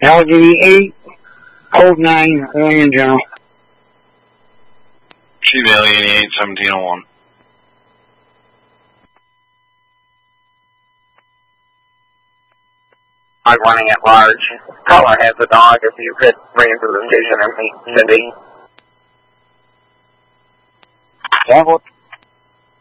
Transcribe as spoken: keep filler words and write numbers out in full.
L D eight, code nine, Alien General. Chief Alien eight, seventeen oh one. I'm running at large. Caller has a dog. If you could bring him to the station and meet Cindy. Sample.